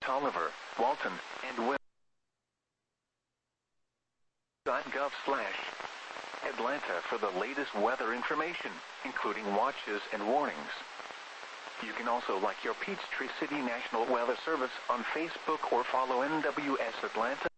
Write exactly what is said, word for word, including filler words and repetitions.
Tolliver, Walton, and Will. .gov slash Atlanta for the latest weather information, including watches and warnings. You can also like your Peachtree City National Weather Service on Facebook or follow N W S Atlanta.